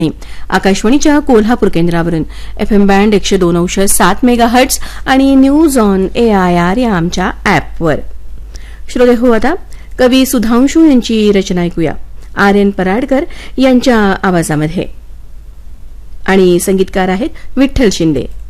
आकाशवाणीच्या कोल्हापूर केंद्रावरून FM band 102.7 megahertz आणि न्यूज ऑन AIR या आमच्या ॲपवर. श्रोते हो, आता कवी सुधांशू यांची रचना ऐकूया RN पराडकर यांच्या आवाजामध्ये आणि संगीतकार आहेत विठ्ठल शिंदे.